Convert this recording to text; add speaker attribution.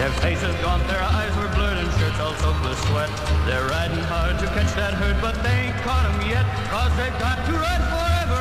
Speaker 1: Their faces gaunt, their eyes were blurred, and shirts all soaked with sweat. They're riding hard to catch that herd, but they ain't caught 'em yet, 'cause they've got to ride forever